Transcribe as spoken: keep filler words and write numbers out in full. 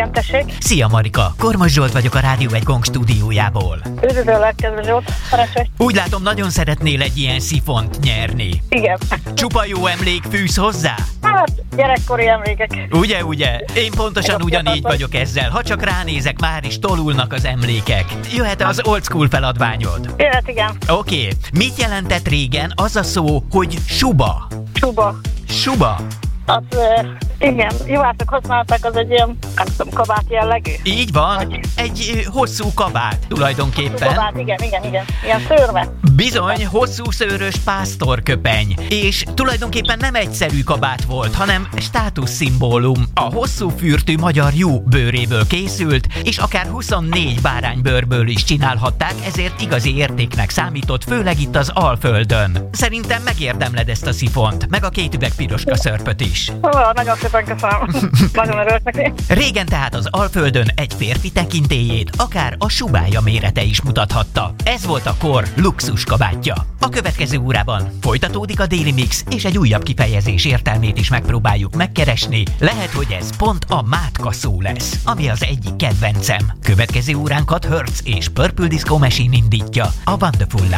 Igen, tessék. Szia Marika, Kormos Zsolt vagyok a Rádió egy Gong stúdiójából. Üdvözöllek, kedves Zsolt, parancsolj. Úgy látom, nagyon szeretnél egy ilyen szifont nyerni. Igen. Csupa jó emlék fűz hozzá? Hát, gyerekkori emlékek. Ugye, ugye? Én pontosan Én ugyanígy fiatal vagyok ezzel. Ha csak ránézek, már is tolulnak az emlékek. Jöhet az old school feladványod. Jöhet, igen. Oké. Okay. Mit jelentett régen az a szó, hogy suba? Suba. Suba? Az, uh, igen, juhászok használták, az egy ilyen, nem tudom, kabát jellegű. Így van. Egy ö, hosszú kabát tulajdonképpen. Kabát, igen, igen, igen. Ilyen szőrve. Bizony, hosszú szőrös pásztorköpeny. És tulajdonképpen nem egyszerű kabát volt, hanem státuszszimbólum. A hosszú fürtű magyar jú bőréből készült, és akár huszonnégy báránybőrből is csinálhatták, ezért igazi értéknek számított, főleg itt az Alföldön. Szerintem megérdemled ezt a szifont, meg a két üveg piroska szörpöt is. Ó, nagyon szépen köszönöm. Nagyon örülök neki. Régen tehát az Alföldön egy férfi tekintélyét akár a subája mérete is mutathatta. Ez volt a kor luxus kabátja. A következő órában folytatódik a Daily Mix, és egy újabb kifejezés értelmét is megpróbáljuk megkeresni. Lehet, hogy ez pont a mátka szó lesz, ami az egyik kedvencem. Következő óránkat Hertz és Purple Disco Machine indítja, a Wonderful